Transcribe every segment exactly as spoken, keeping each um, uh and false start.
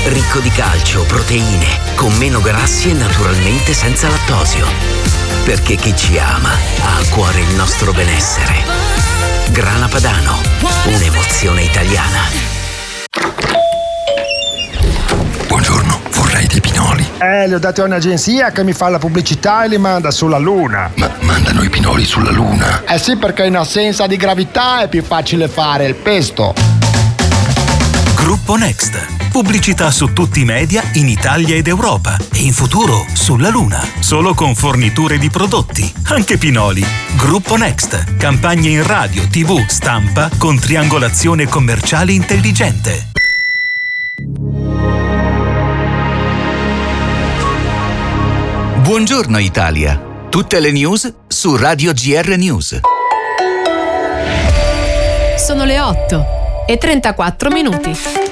ricco di calcio, proteine, con meno grassi e naturalmente senza lattosio. Perché chi ci ama ha a cuore il nostro benessere. Grana Padano, un'emozione italiana. Buongiorno, vorrei dei pinoli. Eh, li ho dati a un'agenzia che mi fa la pubblicità e li manda sulla Luna. Ma mandano i pinoli sulla Luna? Eh sì, perché in assenza di gravità è più facile fare il pesto. Gruppo Next. Pubblicità su tutti i media in Italia ed Europa e in futuro sulla Luna. Solo con forniture di prodotti, anche pinoli. Gruppo Next. Campagne in radio, tivù, stampa con triangolazione commerciale intelligente. Buongiorno Italia. Tutte le news su Radio G R News. Sono le otto e trentaquattro minuti.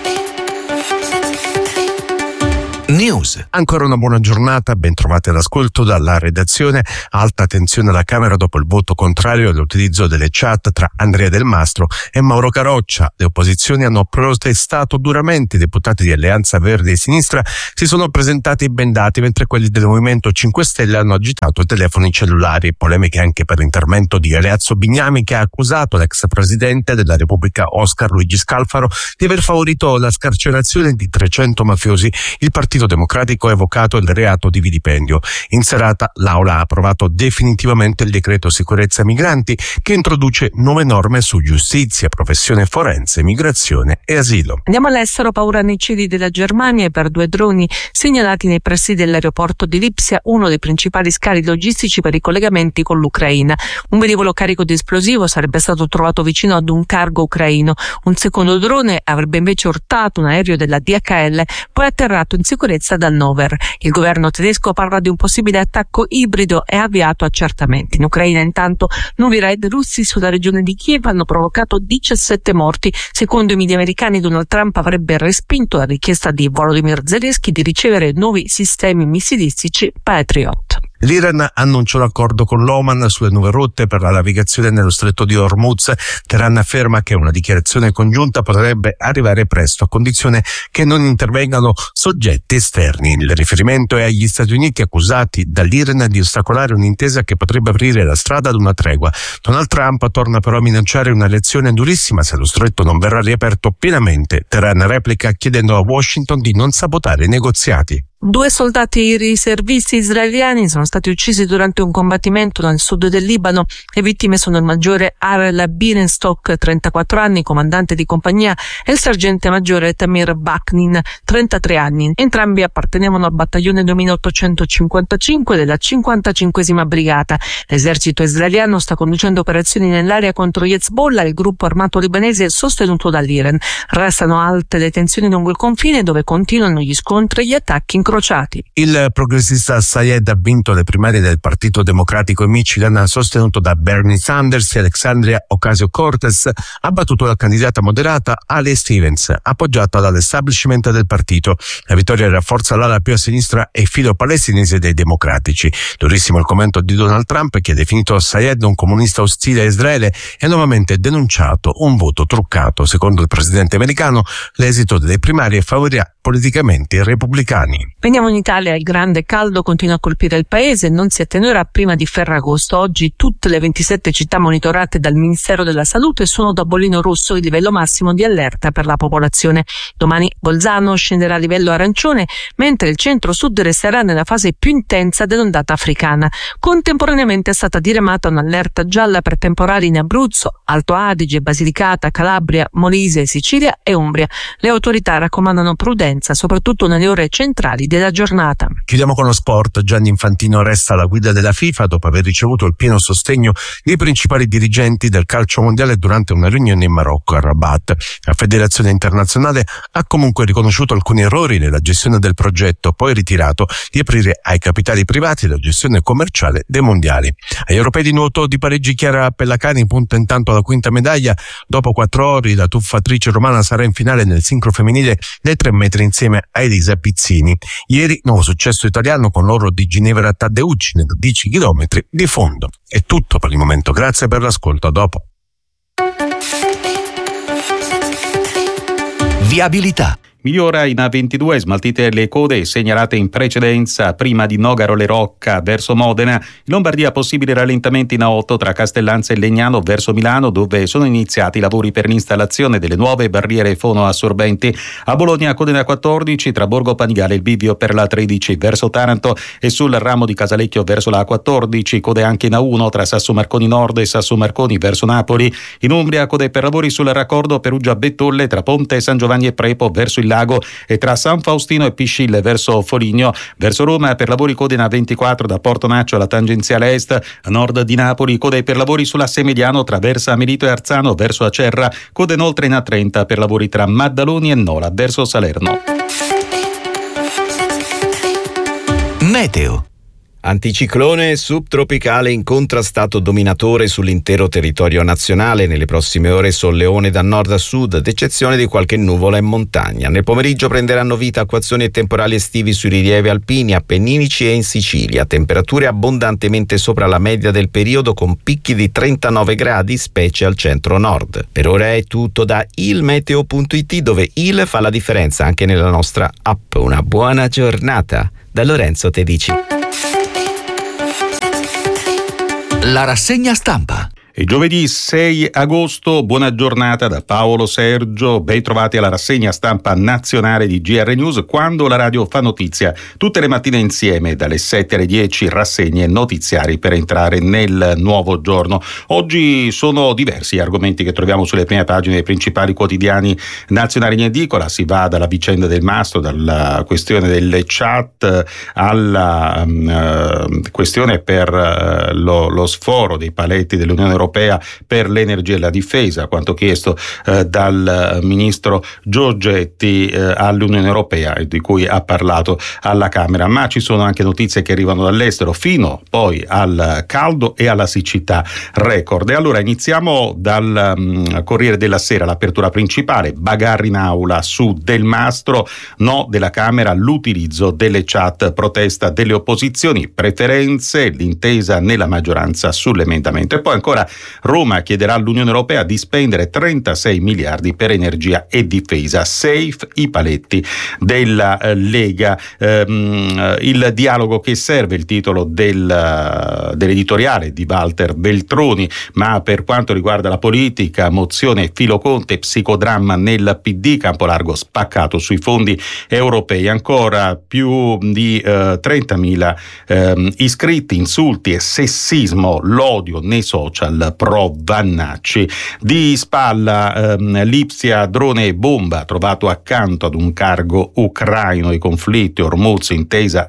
News. Ancora una buona giornata, ben trovati all'ascolto dalla redazione. Alta tensione alla Camera dopo il voto contrario all'utilizzo delle chat tra Andrea Del Mastro e Mauro Caroccia. Le opposizioni hanno protestato duramente, i deputati di Alleanza Verdi e Sinistra si sono presentati bendati, mentre quelli del Movimento cinque Stelle hanno agitato i telefoni cellulari. Polemiche anche per l'intervento di Eleazzo Bignami, che ha accusato l'ex presidente della Repubblica Oscar Luigi Scalfaro di aver favorito la scarcerazione di trecento mafiosi. Il Partito Democratico ha evocato il reato di vilipendio. In serata l'Aula ha approvato definitivamente il decreto sicurezza migranti, che introduce nuove norme su giustizia, professione forense, migrazione e asilo. Andiamo all'estero. Paura nei cieli della Germania per due droni segnalati nei pressi dell'aeroporto di Lipsia, uno dei principali scali logistici per i collegamenti con l'Ucraina. Un velivolo carico di esplosivo sarebbe stato trovato vicino ad un cargo ucraino. Un secondo drone avrebbe invece urtato un aereo della D H L, poi atterrato in sicurezza da Hannover. Il governo tedesco parla di un possibile attacco ibrido e ha avviato accertamenti. In Ucraina intanto nuovi raid russi sulla regione di Kiev hanno provocato diciassette morti. Secondo i media americani, Donald Trump avrebbe respinto la richiesta di Volodymyr Zelensky di ricevere nuovi sistemi missilistici Patriot. L'Iran annuncia un accordo con l'Oman sulle nuove rotte per la navigazione nello stretto di Hormuz. Teheran afferma che una dichiarazione congiunta potrebbe arrivare presto, a condizione che non intervengano soggetti esterni. Il riferimento è agli Stati Uniti, accusati dall'Iran di ostacolare un'intesa che potrebbe aprire la strada ad una tregua. Donald Trump torna però a minacciare una lezione durissima se lo stretto non verrà riaperto pienamente. Teheran replica chiedendo a Washington di non sabotare i negoziati. Due soldati riservisti israeliani sono stati uccisi durante un combattimento nel sud del Libano. Le vittime sono il maggiore Arel Birenstock, trentaquattro anni, comandante di compagnia, e il sergente maggiore Tamir Baknin, trentatré anni. Entrambi appartenevano al battaglione duemilaottocentocinquantacinque della cinquantacinquesima brigata. L'esercito israeliano sta conducendo operazioni nell'area contro Hezbollah, il gruppo armato libanese sostenuto dall'Iran. Restano alte le tensioni lungo il confine, dove continuano gli scontri e gli attacchi incrociati. Il progressista Sayed ha vinto le primarie del Partito Democratico in Michigan, sostenuto da Bernie Sanders, e Alexandria Ocasio-Cortez ha battuto la candidata moderata Ale Stevens, appoggiata dall'establishment del partito. La vittoria rafforza l'ala più a sinistra e filo palestinese dei democratici. Durissimo il commento di Donald Trump, che ha definito Sayed un comunista ostile a Israele e ha nuovamente denunciato un voto truccato. Secondo il presidente americano, l'esito delle primarie favorirà politicamente i repubblicani. Veniamo in Italia. Il grande caldo continua a colpire il paese e non si attenuerà prima di Ferragosto. Oggi tutte le ventisette città monitorate dal Ministero della Salute sono da bollino rosso, il livello massimo di allerta per la popolazione. Domani Bolzano scenderà a livello arancione, mentre il centro-sud resterà nella fase più intensa dell'ondata africana. Contemporaneamente è stata diremata un'allerta gialla per temporali in Abruzzo, Alto Adige, Basilicata, Calabria, Molise, Sicilia e Umbria. Le autorità raccomandano prudenza, soprattutto nelle ore centrali della giornata. Chiudiamo con lo sport. Gianni Infantino resta alla guida della FIFA dopo aver ricevuto il pieno sostegno dei principali dirigenti del calcio mondiale durante una riunione in Marocco, a Rabat. La federazione internazionale ha comunque riconosciuto alcuni errori nella gestione del progetto, poi ritirato di aprire ai capitali privati la gestione commerciale dei mondiali. Agli europei di nuoto di Parigi, Chiara Pellacani punta intanto alla quinta medaglia. Dopo quattro ore la tuffatrice romana sarà in finale nel sincro femminile dei tre metri insieme a Elisa Pizzini. Ieri nuovo successo italiano con l'oro di Ginevra Taddeucci nel dieci chilometri di fondo. È tutto per il momento, grazie per l'ascolto, a dopo. Viabilità. Migliora in A ventidue, smaltite le code segnalate in precedenza prima di Nogaro Le Rocca verso Modena. In Lombardia possibili rallentamenti in A otto tra Castellanza e Legnano verso Milano, dove sono iniziati i lavori per l'installazione delle nuove barriere fonoassorbenti. A Bologna code in A quattordici tra Borgo Panigale e il bivio per la tredici verso Taranto, e sul ramo di Casalecchio verso la A quattordici code anche in A uno tra Sasso Marconi Nord e Sasso Marconi verso Napoli. In Umbria code per lavori sul raccordo Perugia Bettolle tra Ponte San Giovanni e Prepo verso il Lago e tra San Faustino e Piscille verso Foligno. Verso Roma per lavori code in A ventiquattro da Porto Naccio alla tangenziale est. A nord di Napoli code per lavori sull'asse mediano tra Versa Melito e Arzano verso Acerra. Code inoltre in A trenta per lavori tra Maddaloni e Nola verso Salerno. Meteo. Anticiclone subtropicale incontrastato dominatore sull'intero territorio nazionale. Nelle prossime ore solleone da nord a sud, ad eccezione di qualche nuvola in montagna. Nel pomeriggio prenderanno vita acquazzoni e temporali estivi sui rilievi alpini, appenninici e in Sicilia. Temperature abbondantemente sopra la media del periodo, con picchi di trentanove gradi, specie al centro-nord. Per ora è tutto da ilmeteo punto it, dove il fa la differenza anche nella nostra app. Una buona giornata da Lorenzo Tedici. La rassegna stampa. E giovedì sei agosto, buona giornata da Paolo Sergio, ben trovati alla rassegna stampa nazionale di G R News, quando la radio fa notizia. Tutte le mattine insieme, dalle sette alle dieci, rassegne notiziari per entrare nel nuovo giorno. Oggi sono diversi argomenti che troviamo sulle prime pagine dei principali quotidiani nazionali in edicola. Si va dalla vicenda del Mastro, dalla questione delle chat, alla uh, questione per uh, lo, lo sforo dei paletti dell'Unione Europea per l'energia e la difesa, quanto chiesto eh, dal ministro Giorgetti eh, all'Unione Europea, di cui ha parlato alla Camera. Ma ci sono anche notizie che arrivano dall'estero, fino poi al caldo e alla siccità record. E allora iniziamo dal um, Corriere della Sera, l'apertura principale: bagarre in aula su Del Mastro, no della Camera all'utilizzo delle chat, protesta delle opposizioni, preferenze, l'intesa nella maggioranza sull'emendamento. E poi ancora Roma chiederà all'Unione Europea di spendere trentasei miliardi per energia e difesa. Safe i paletti della eh, Lega. Ehm, il dialogo che serve, il titolo del, dell'editoriale di Walter Veltroni. Ma per quanto riguarda la politica, mozione Filo Conte, psicodramma nel P D, campo largo spaccato sui fondi europei. Ancora più di eh, trentamila eh, iscritti, insulti e sessismo, l'odio nei social pro Vannacci. Di spalla ehm, Lipsia, drone e bomba trovato accanto ad un cargo ucraino. I conflitti, Hormuz, intesa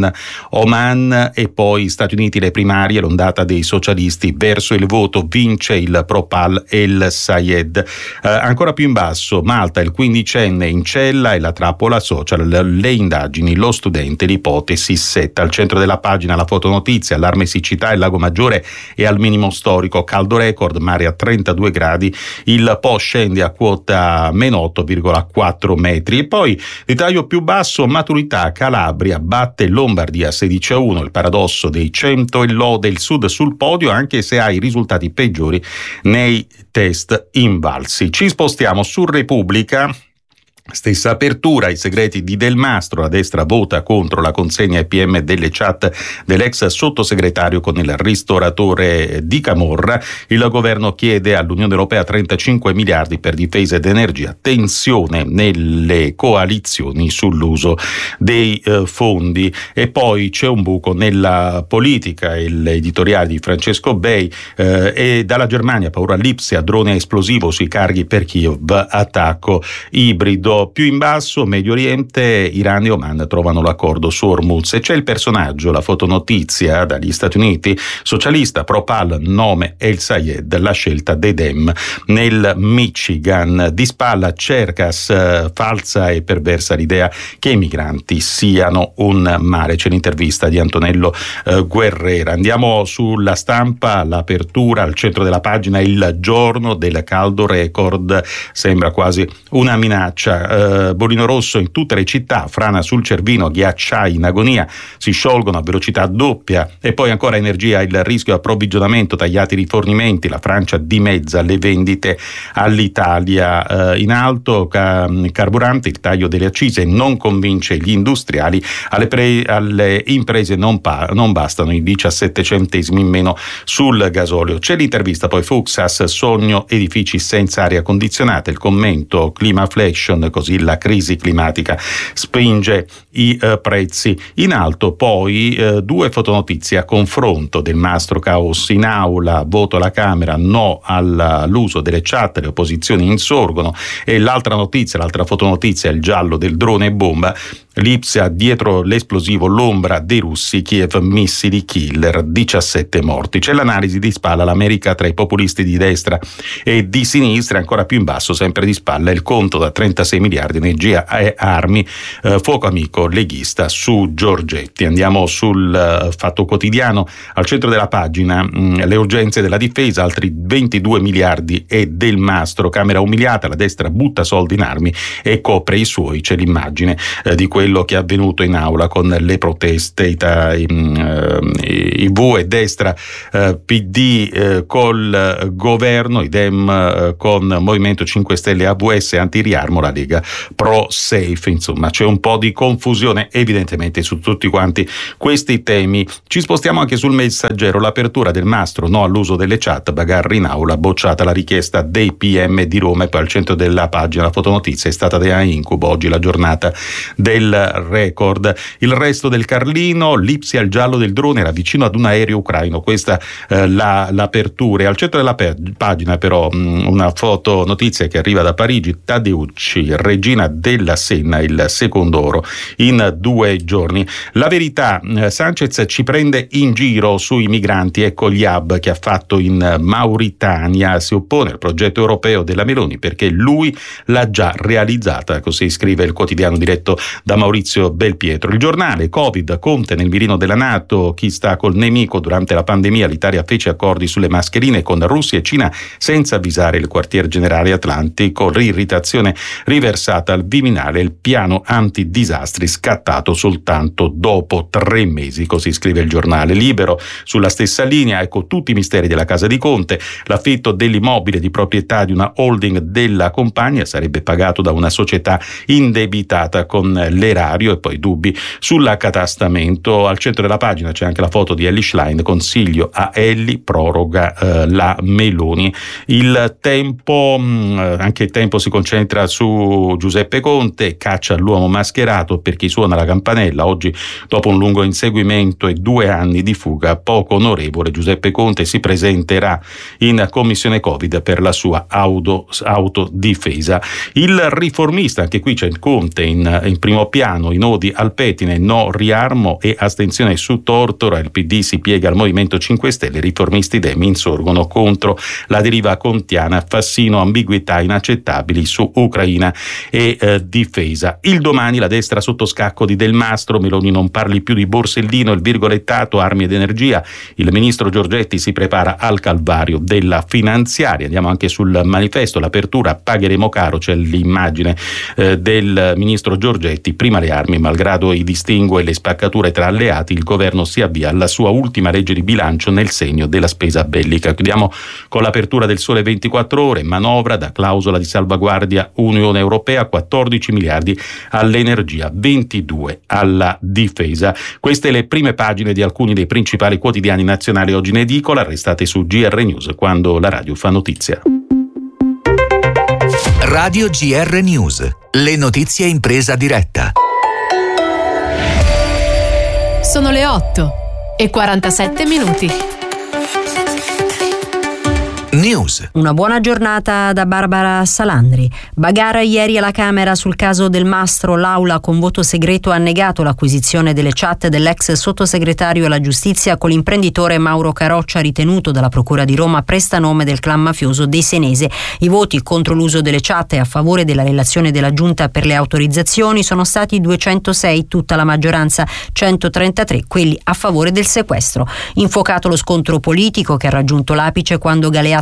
Iran-Oman, e poi Stati Uniti, le primarie, l'ondata dei socialisti verso il voto, vince il Propal e il Sayed. Eh, ancora più in basso Malta, il quindicenne in cella e la trappola social, le indagini, lo studente, l'ipotesi setta. Al centro della pagina la fotonotizia: allarme siccità, il Lago Maggiore è al minimo storico, caldo record, mare a trentadue gradi, il Po scende a quota meno otto virgola quattro metri. E poi ritaglio più basso, maturità, Calabria batte Lombardia sedici a uno, il paradosso dei cento e lode il Sud sul podio anche se ha i risultati peggiori nei test invalsi. Ci spostiamo su Repubblica. Stessa apertura, i segreti di Del Mastro, la destra vota contro la consegna ai P M delle chat dell'ex sottosegretario con il ristoratore di Camorra. Il governo chiede all'Unione Europea trentacinque miliardi per difesa ed energia, tensione nelle coalizioni sull'uso dei eh, fondi. E poi c'è un buco nella politica, l'editoriale di Francesco Bei, eh, e dalla Germania paura Lipsia, drone esplosivo sui carghi per Kiev, attacco ibrido. Più in basso, Medio Oriente, Iran e Oman trovano l'accordo su Hormuz. E c'è il personaggio, la fotonotizia dagli Stati Uniti: socialista, Propal, nome El Sayed, la scelta dei Dem nel Michigan. Di spalla Cercas, falsa e perversa l'idea che i migranti siano un male. C'è l'intervista di Antonello eh, Guerrera. Andiamo sulla Stampa, l'apertura, al centro della pagina il giorno del caldo record, sembra quasi una minaccia. Londra, eh, bollino rosso in tutte le città, frana sul Cervino, ghiacciai in agonia, si sciolgono a velocità doppia, e poi ancora energia, il rischio approvvigionamento, tagliati i rifornimenti, la Francia dimezza le vendite all'Italia. Eh, in alto ca- carburante, il taglio delle accise non convince gli industriali, alle, pre- alle imprese non, pa- non bastano i diciassette centesimi in meno sul gasolio. C'è l'intervista poi Fuxas, sogno edifici senza aria condizionata, il commento climaflation, così la crisi climatica spinge i eh, prezzi in alto. Poi eh, due fotonotizie a confronto: del mastro caos in aula, voto alla Camera, no all'uso delle chat, le opposizioni insorgono, e l'altra notizia, l'altra fotonotizia è il giallo del drone bomba, Lipsia dietro l'esplosivo, l'ombra dei russi, Kiev missili killer, diciassette morti. C'è l'analisi di spalla, l'America tra i populisti di destra e di sinistra, ancora più in basso, sempre di spalla, il conto da trentasei miliardi, energia e armi, eh, fuoco amico leghista su Giorgetti. Andiamo sul uh, Fatto Quotidiano, al centro della pagina mh, le urgenze della difesa, altri ventidue miliardi e del mastro, Camera umiliata, la destra butta soldi in armi e copre i suoi. C'è l'immagine eh, di quello che è avvenuto in aula con le proteste, i, i, i V e destra, eh, P D eh, col governo, i Dem eh, con Movimento cinque Stelle, A V S anti-riarmo, la Lega pro safe. Insomma, c'è un po' di confusione evidentemente su tutti quanti questi temi. Ci spostiamo anche sul Messaggero, l'apertura del mastro, no all'uso delle chat, bagarre in aula, bocciata la richiesta dei P M di Roma. E poi al centro della pagina la fotonotizia, è stata da incubo oggi la giornata del record. Il resto del Carlino, Lipsia, il giallo del drone, era vicino ad un aereo ucraino, questa eh, la, l'apertura. E al centro della pe- pagina però mh, una foto notizia che arriva da Parigi, Tadeucci, regina della Senna, il secondo oro in due giorni. La Verità, eh, Sanchez ci prende in giro sui migranti, ecco gli hub che ha fatto in Mauritania, si oppone al progetto europeo della Meloni perché lui l'ha già realizzata, così scrive il quotidiano diretto da Maurizio Belpietro. Il Giornale, Covid, Conte nel mirino della NATO, chi sta col nemico. Durante la pandemia l'Italia fece accordi sulle mascherine con Russia e Cina senza avvisare il quartier generale atlantico, l'irritazione riversata al Viminale, il piano antidisastri scattato soltanto dopo tre mesi, così scrive il Giornale. Libero, sulla stessa linea, ecco tutti i misteri della casa di Conte, l'affitto dell'immobile di proprietà di una holding della compagnia sarebbe pagato da una società indebitata con l'erario, e poi dubbi sull'accatastamento. Al centro della pagina c'è anche la foto di Elly Schlein, consiglio a Elly, proroga eh, la Meloni. Il Tempo, mh, anche il Tempo si concentra su Giuseppe Conte, caccia all'uomo mascherato per chi suona la campanella. Oggi, dopo un lungo inseguimento e due anni di fuga poco onorevole, Giuseppe Conte si presenterà in commissione Covid per la sua auto, autodifesa. Il Riformista, anche qui c'è il Conte in, in primo piano, i nodi al pettine, no riarmo e astensione su Tortora, il P D si piega al Movimento cinque Stelle, i riformisti Dem insorgono contro la deriva contiana, Fassino, ambiguità inaccettabili su Ucraina e eh, difesa. Il Domani, la destra sotto scacco di Del Mastro, Meloni non parli più di Borsellino, il virgolettato armi ed energia, il ministro Giorgetti si prepara al calvario della finanziaria. Andiamo anche sul Manifesto, l'apertura, pagheremo caro, c'è l'immagine eh, del ministro Giorgetti, prima le armi, malgrado i distinguo e le spaccature tra alleati, il governo si avvia alla sua ultima legge di bilancio nel segno della spesa bellica. Chiudiamo con l'apertura del Sole ventiquattro Ore, manovra da clausola di salvaguardia Unione Europea, quattordici miliardi all'energia, ventidue alla difesa. Queste le prime pagine di alcuni dei principali quotidiani nazionali oggi in edicola, restate su G R News quando la radio fa notizia. Radio G R News, le notizie in presa diretta. Sono le otto e quarantasette minuti. News. Una buona giornata da Barbara Salandri. Bagarre ieri alla Camera sul caso Del Mastro. L'Aula con voto segreto ha negato l'acquisizione delle chat dell'ex sottosegretario alla giustizia con l'imprenditore Mauro Caroccia, ritenuto dalla Procura di Roma prestanome del clan mafioso De Senese. I voti contro l'uso delle chat e a favore della relazione della Giunta per le autorizzazioni sono stati duecentosei, tutta la maggioranza, centotrentatré quelli a favore del sequestro. Infuocato lo scontro politico che ha raggiunto l'apice quando Galeazzi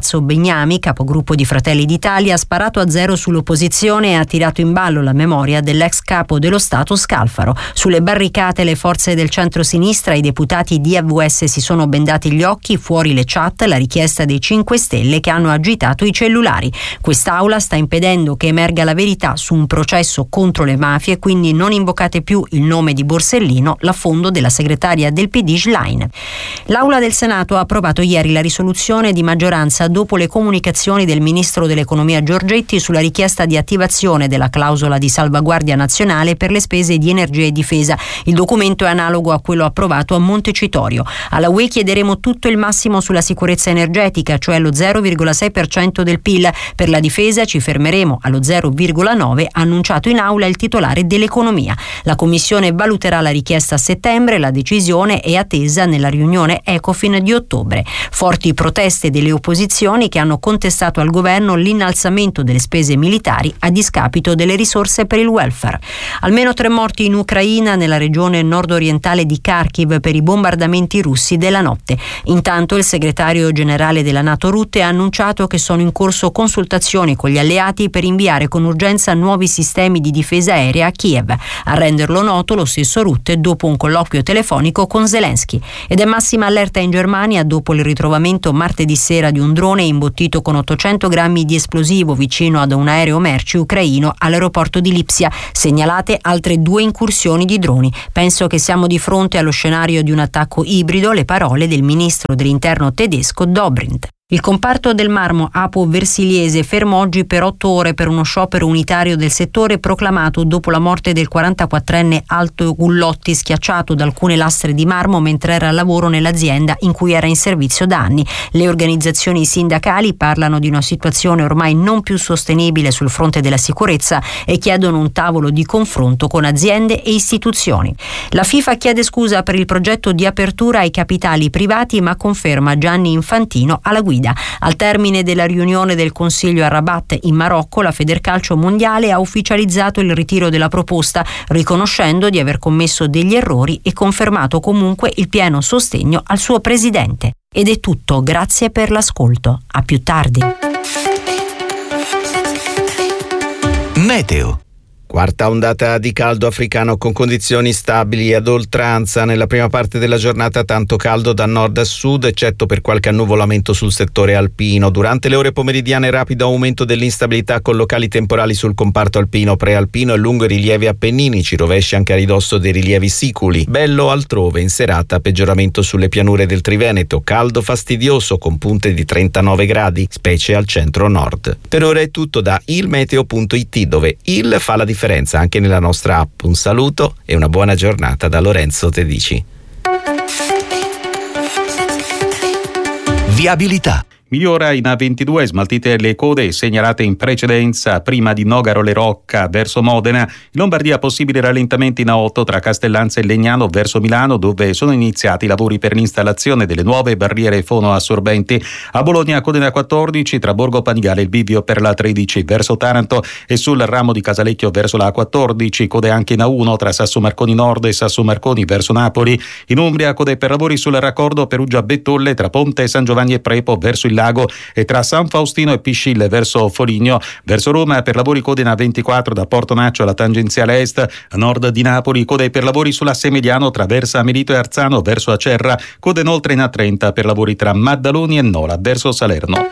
Ignazio Bignami, capogruppo di Fratelli d'Italia, ha sparato a zero sull'opposizione e ha tirato in ballo la memoria dell'ex capo dello Stato Scalfaro. Sulle barricate le forze del centro-sinistra e i deputati D V S si sono bendati gli occhi, fuori le chat, la richiesta dei cinque Stelle che hanno agitato i cellulari. Quest'aula sta impedendo che emerga la verità su un processo contro le mafie, quindi non invocate più il nome di Borsellino, l'affondo della segretaria del P D Schlein. L'Aula del Senato ha approvato ieri la risoluzione di maggioranza dopo le comunicazioni del ministro dell'economia Giorgetti sulla richiesta di attivazione della clausola di salvaguardia nazionale per le spese di energia e difesa. Il documento è analogo a quello approvato a Montecitorio. Alla U E chiederemo tutto il massimo sulla sicurezza energetica, cioè lo zero virgola sei per cento del P I L. Per la difesa ci fermeremo allo zero virgola nove, ha annunciato in aula il titolare dell'economia. La Commissione valuterà la richiesta a settembre, la decisione è attesa nella riunione Ecofin di ottobre. Forti proteste delle opposizioni che hanno contestato al governo l'innalzamento delle spese militari a discapito delle risorse per il welfare. Almeno tre morti in Ucraina, nella regione nord-orientale di Kharkiv, per i bombardamenti russi della notte. Intanto il segretario generale della NATO Rutte ha annunciato che sono in corso consultazioni con gli alleati per inviare con urgenza nuovi sistemi di difesa aerea a Kiev. A renderlo noto lo stesso Rutte dopo un colloquio telefonico con Zelensky. Ed è massima allerta in Germania dopo il ritrovamento martedì sera di un drone imbottito con ottocento grammi di esplosivo vicino ad un aereo merci ucraino all'aeroporto di Lipsia. Segnalate altre due incursioni di droni. Penso che siamo di fronte allo scenario di un attacco ibrido, le parole del ministro dell'interno tedesco Dobrindt. Il comparto del marmo apo-versiliese fermo oggi per otto ore per uno sciopero unitario del settore proclamato dopo la morte del quarantaquattrenne Alto Gullotti, schiacciato da alcune lastre di marmo mentre era al lavoro nell'azienda in cui era in servizio da anni. Le organizzazioni sindacali parlano di una situazione ormai non più sostenibile sul fronte della sicurezza e chiedono un tavolo di confronto con aziende e istituzioni. La FIFA chiede scusa per il progetto di apertura ai capitali privati, ma conferma Gianni Infantino alla guida. Al termine della riunione del Consiglio a Rabat in Marocco, la Federcalcio Mondiale ha ufficializzato il ritiro della proposta, riconoscendo di aver commesso degli errori e confermato comunque il pieno sostegno al suo presidente. Ed è tutto, grazie per l'ascolto. A più tardi. Meteo. Quarta ondata di caldo africano con condizioni stabili ad oltranza. Nella prima parte della giornata tanto caldo da nord a sud, eccetto per qualche annuvolamento sul settore alpino. Durante le ore pomeridiane rapido aumento dell'instabilità con locali temporali sul comparto alpino, prealpino e lungo i rilievi appenninici, rovesci anche a ridosso dei rilievi siculi. Bello altrove, in serata peggioramento sulle pianure del Triveneto, caldo fastidioso con punte di trentanove gradi, specie al centro-nord. Per ora è tutto da ilmeteo punto it, dove il fa la differenza anche nella nostra app. Un saluto e una buona giornata da Lorenzo Tedici. Viabilità. Migliora in A ventidue, smaltite le code segnalate in precedenza prima di Nogaro Le Rocca verso Modena. In Lombardia possibili rallentamenti in A otto tra Castellanza e Legnano verso Milano, dove sono iniziati i lavori per l'installazione delle nuove barriere fonoassorbenti. A Bologna code in A quattordici tra Borgo Panigale e il bivio per la tredici verso Taranto e sul ramo di Casalecchio verso la A quattordici, code anche in A uno tra Sasso Marconi Nord e Sasso Marconi verso Napoli. In Umbria code per lavori sul raccordo Perugia Bettolle tra Ponte San Giovanni e Prepo verso il Lago e tra San Faustino e Piscille verso Foligno. Verso Roma per lavori code in A ventiquattro da Porto Naccio alla tangenziale est. A nord di Napoli code per lavori sull'asse mediano tra Versa Melito e Arzano verso Acerra, code inoltre in A trenta per lavori tra Maddaloni e Nola verso Salerno.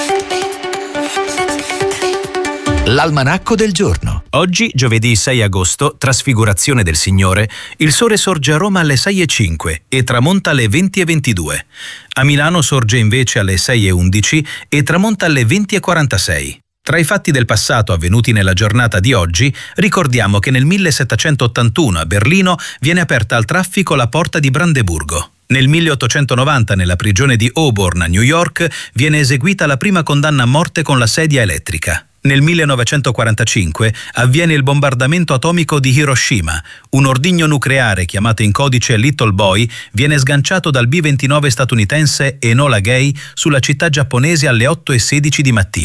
L'almanacco del giorno. Oggi, giovedì sei agosto, trasfigurazione del Signore, il sole sorge a Roma alle sei e cinque e tramonta alle venti e ventidue. A Milano sorge invece alle sei e undici e tramonta alle venti e quarantasei. Tra i fatti del passato avvenuti nella giornata di oggi, ricordiamo che nel millesettecentottantuno a Berlino viene aperta al traffico la porta di Brandeburgo. Nel milleottocentonovanta, nella prigione di Auburn a New York, viene eseguita la prima condanna a morte con la sedia elettrica. Nel millenovecentoquarantacinque avviene il bombardamento atomico di Hiroshima. Un ordigno nucleare chiamato in codice Little Boy viene sganciato dal B ventinove statunitense Enola Gay sulla città giapponese alle otto e sedici di mattina.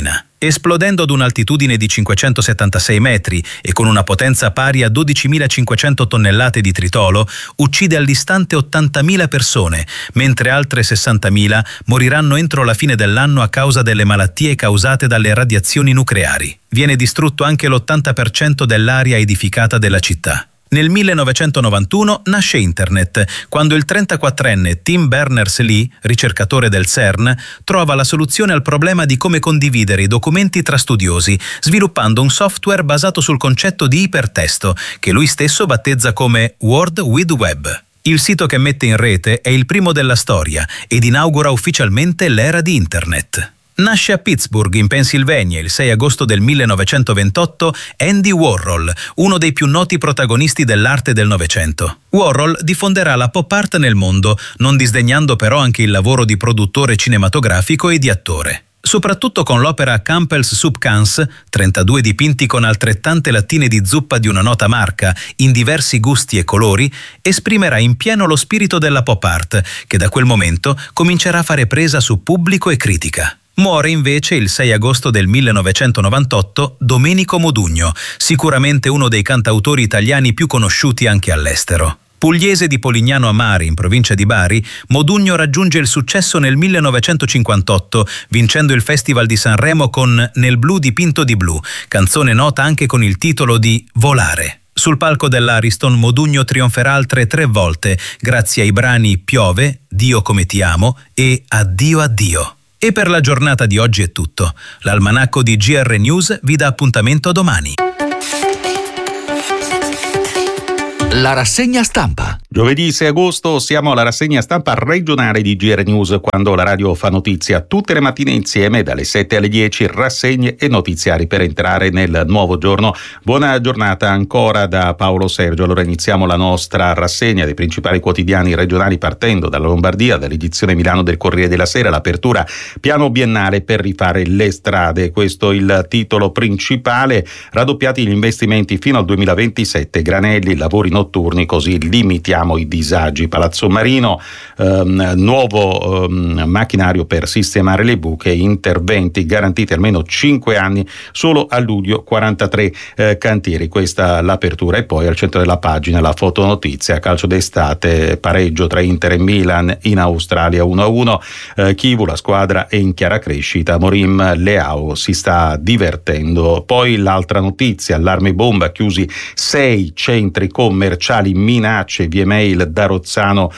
Esplodendo ad un'altitudine di cinquecentosettantasei metri e con una potenza pari a dodicimilacinquecento tonnellate di tritolo, uccide all'istante ottantamila persone, mentre altre sessantamila moriranno entro la fine dell'anno a causa delle malattie causate dalle radiazioni nucleari. Viene distrutto anche l'ottanta per cento dell'area edificata della città. Nel millenovecentonovantuno nasce Internet, quando il trentaquattrenne Tim Berners-Lee, ricercatore del CERN, trova la soluzione al problema di come condividere i documenti tra studiosi, sviluppando un software basato sul concetto di ipertesto, che lui stesso battezza come World Wide Web. Il sito che mette in rete è il primo della storia ed inaugura ufficialmente l'era di Internet. Nasce a Pittsburgh, in Pennsylvania, il sei agosto del millenovecentoventotto, Andy Warhol, uno dei più noti protagonisti dell'arte del Novecento. Warhol diffonderà la pop art nel mondo, non disdegnando però anche il lavoro di produttore cinematografico e di attore. Soprattutto con l'opera Campbell's Soup Cans, trentadue dipinti con altrettante lattine di zuppa di una nota marca, in diversi gusti e colori, esprimerà in pieno lo spirito della pop art, che da quel momento comincerà a fare presa su pubblico e critica. Muore invece il sei agosto del millenovecentonovantotto Domenico Modugno, sicuramente uno dei cantautori italiani più conosciuti anche all'estero. Pugliese di Polignano a Mare, in provincia di Bari, Modugno raggiunge il successo nel millenovecentocinquantotto, vincendo il Festival di Sanremo con Nel blu dipinto di blu, canzone nota anche con il titolo di Volare. Sul palco dell'Ariston Modugno trionferà altre tre volte, grazie ai brani Piove, Dio come ti amo e Addio addio. E per la giornata di oggi è tutto. L'almanacco di G R News vi dà appuntamento domani. La rassegna stampa. Giovedì sei agosto siamo alla rassegna stampa regionale di G R News, quando la radio fa notizia tutte le mattine insieme dalle sette alle dieci, rassegne e notiziari per entrare nel nuovo giorno. Buona giornata ancora da Paolo Sergio. Allora iniziamo la nostra rassegna dei principali quotidiani regionali partendo dalla Lombardia, dall'edizione Milano del Corriere della Sera, l'apertura piano biennale per rifare le strade. Questo il titolo principale, raddoppiati gli investimenti fino al duemilaventisette, Granelli, lavori notturni, così limitiamo i disagi. Palazzo Marino, ehm, nuovo ehm, macchinario per sistemare le buche, interventi garantiti almeno cinque anni, solo a luglio quarantatré eh, cantieri. Questa l'apertura. E poi al centro della pagina la fotonotizia, calcio d'estate, pareggio tra Inter e Milan in Australia uno a uno, eh, Chivu, la squadra è in chiara crescita, Morim Leao si sta divertendo. Poi l'altra notizia, allarme bomba, chiusi sei centri commerciali, minacce via mail da Rozzano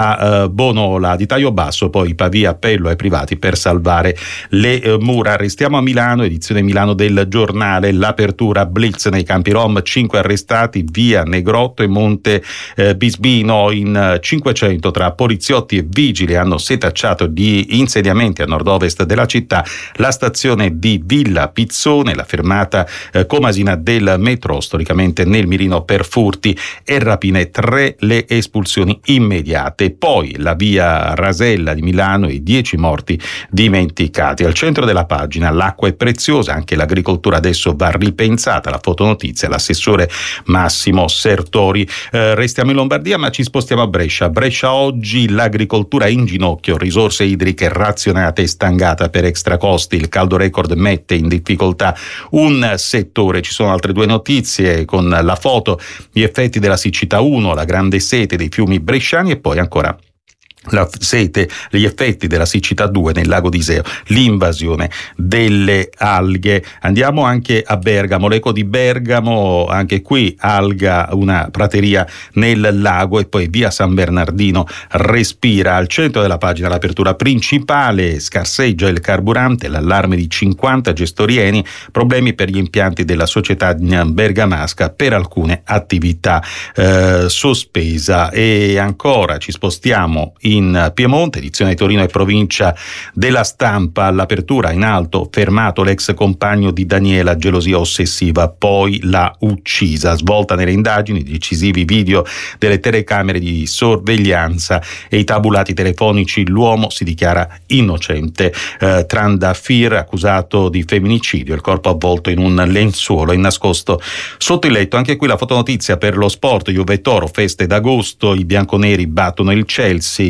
a uh, Bonola, di taglio basso, poi Pavia, appello ai privati per salvare le uh, mura. Restiamo a Milano, edizione Milano del Giornale, l'apertura blitz nei campi Rom, cinque arrestati via Negrotto e Monte uh, Bisbino, in uh, cinquecento tra poliziotti e vigili hanno setacciato di insediamenti a nord-ovest della città la stazione di Villa Pizzone, la fermata uh, comasina del metro, storicamente nel mirino per furti e rapine, tre le espulsioni immediate. Poi la via Rasella di Milano e dieci morti dimenticati. Al centro della pagina l'acqua è preziosa, anche l'agricoltura adesso va ripensata, la fotonotizia, l'assessore Massimo Sertori. Eh, restiamo in Lombardia ma ci spostiamo a Brescia. Brescia oggi, l'agricoltura in ginocchio, risorse idriche razionate e stangata per extracosti, il caldo record mette in difficoltà un settore. Ci sono altre due notizie con la foto, gli effetti della siccità uno, la grande sete dei fiumi bresciani, e poi ancora la sete, gli effetti della siccità due nel lago di Iseo, l'invasione delle alghe. Andiamo anche a Bergamo, l'eco di Bergamo, anche qui alga, una prateria nel lago, e poi via San Bernardino respira. Al centro della pagina l'apertura principale, scarseggia il carburante, l'allarme di cinquanta gestori Eni, problemi per gli impianti della società bergamasca per alcune attività eh, sospesa. E ancora ci spostiamo in in Piemonte, edizione Torino e provincia della Stampa, all'apertura in alto, fermato l'ex compagno di Daniela, gelosia ossessiva, poi l'ha uccisa. Svolta nelle indagini, decisivi video delle telecamere di sorveglianza e i tabulati telefonici, l'uomo si dichiara innocente. Eh, Trandafir, accusato di femminicidio, il corpo avvolto in un lenzuolo e nascosto sotto il letto. Anche qui la fotonotizia per lo sport, Juve Toro, feste d'agosto, i bianconeri battono il Chelsea,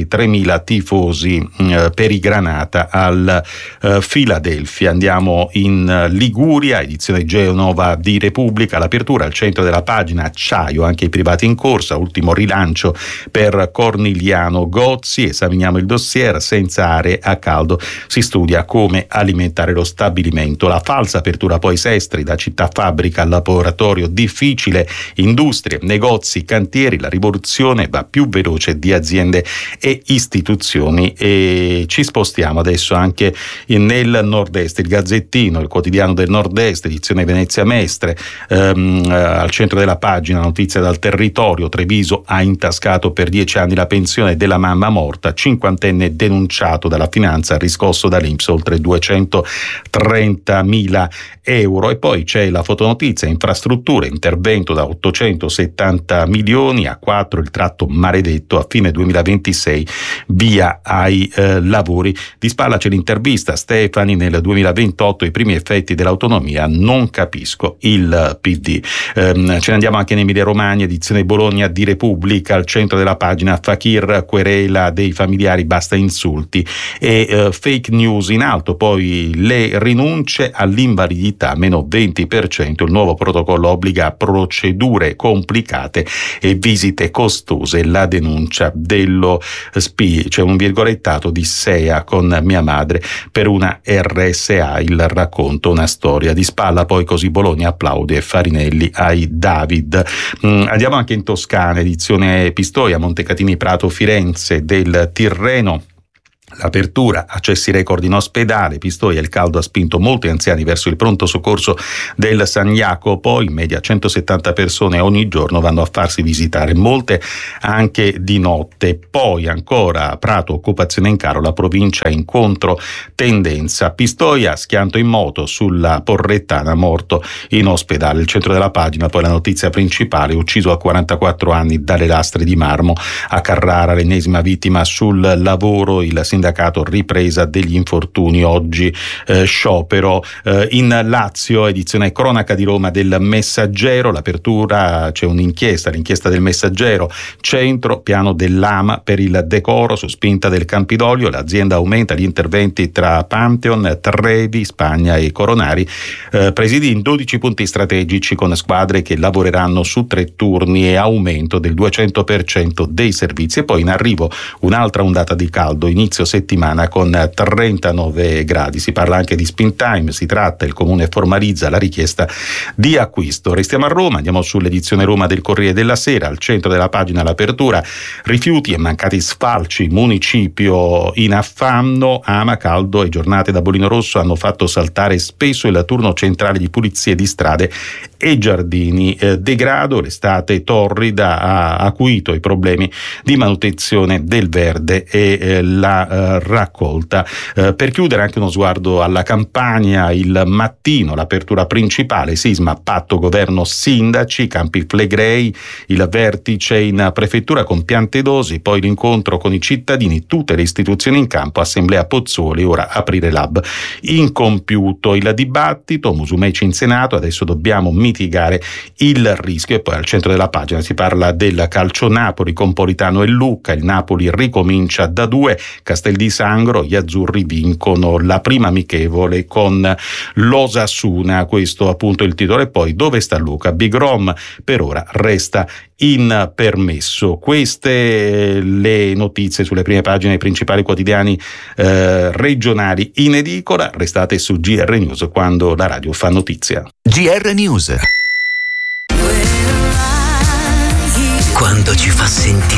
tremila tifosi eh, per i Granata al eh, Philadelphia. Andiamo in Liguria, edizione Genova di Repubblica, l'apertura al centro della pagina acciaio, anche i privati in corsa, ultimo rilancio per Corniliano Gozzi. Esaminiamo il dossier, senza aree a caldo si studia come alimentare lo stabilimento. La falsa apertura poi Sestri, da città fabbrica al laboratorio, difficile, industrie, negozi, cantieri, la rivoluzione va più veloce di aziende e istituzioni. E ci spostiamo adesso anche nel nord-est, il Gazzettino, il quotidiano del nord-est, edizione Venezia Mestre, ehm, eh, al centro della pagina notizia dal territorio: Treviso ha intascato per dieci anni la pensione della mamma morta, cinquantenne denunciato dalla finanza, riscosso dall'I N P S oltre duecentotrentamila euro. E poi c'è la fotonotizia: infrastrutture, intervento da ottocentosettanta milioni a quattro, il tratto maledetto, a fine duemilaventisei via ai eh, lavori. Di spalla c'è l'intervista: Stefani, nel duemilaventotto i primi effetti dell'autonomia, non capisco il P D. Ehm, ce ne andiamo anche in Emilia Romagna, edizione Bologna di Repubblica, al centro della pagina Fakir querela dei familiari, basta insulti e eh, fake news in alto. Poi le rinunce all'invalidità meno venti per cento, il nuovo protocollo obbliga a procedure complicate e visite costose, la denuncia dello S P I. C'è un virgolettato di S E A con mia madre per una R S A, il racconto, una storia. Di spalla poi Così Bologna applaude Farinelli ai David. Mm, andiamo anche in Toscana, edizione Pistoia, Montecatini Prato Firenze, del Tirreno. L'apertura, accessi record in ospedale, Pistoia, il caldo ha spinto molti anziani verso il pronto soccorso del San Jacopo, in media centosettanta persone ogni giorno vanno a farsi visitare, molte anche di notte. Poi ancora Prato, occupazione in caro, la provincia in controtendenza. Pistoia, schianto in moto sulla Porrettana, morto in ospedale. Il centro della pagina poi la notizia principale: ucciso a quarantaquattro anni dalle lastre di marmo a Carrara, l'ennesima vittima sul lavoro, il sindacato ripresa degli infortuni, oggi eh, sciopero. Eh, in Lazio, edizione cronaca di Roma del Messaggero, l'apertura, c'è un'inchiesta, l'inchiesta del Messaggero, centro piano dell'A M A per il decoro su spinta del Campidoglio, l'azienda aumenta gli interventi tra Pantheon, Trevi, Spagna e Coronari, eh, presidi in dodici punti strategici con squadre che lavoreranno su tre turni e aumento del duecento per cento dei servizi. E poi in arrivo un'altra ondata di caldo, inizio settimana con trentanove gradi. Si parla anche di spin time, si tratta, il comune formalizza la richiesta di acquisto. Restiamo a Roma, andiamo sull'edizione Roma del Corriere della Sera, al centro della pagina l'apertura: rifiuti e mancati sfalci, municipio in affanno, ama caldo e giornate da bolino rosso hanno fatto saltare spesso il turno centrale di pulizie di strade e giardini. Eh, degrado, l'estate torrida ha acuito i problemi di manutenzione del verde e eh, la eh, raccolta. Eh, per chiudere anche uno sguardo alla Campania, il Mattino, l'apertura principale: sisma, patto governo sindaci, Campi Flegrei, il vertice in prefettura con Piantedosi, poi l'incontro con i cittadini, tutte le istituzioni in campo, assemblea Pozzuoli, ora aprire l'hub incompiuto. Il dibattito, Musumeci in Senato, adesso dobbiamo mitigare il rischio. E poi al centro della pagina si parla del calcio Napoli con Politano e Lucca, il Napoli ricomincia da due, Castel di Sangro, gli azzurri vincono la prima amichevole con l'Osasuna, questo appunto il titolo. E poi dove sta Luca? Big Rom per ora resta in permesso. Queste le notizie sulle prime pagine dei principali quotidiani eh, regionali in edicola. Restate su G R News, quando la radio fa notizia. G R News, quando ci fa sentire